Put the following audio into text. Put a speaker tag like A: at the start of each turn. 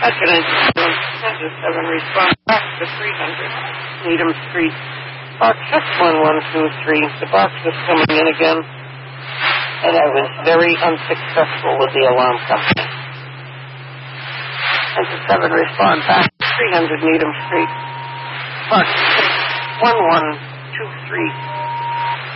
A: 7 respond back to 300 Needham Street. Box 61123. The box is coming in again, and I was very unsuccessful with the alarm company. 7 respond back to 300 Needham Street. Box 61123.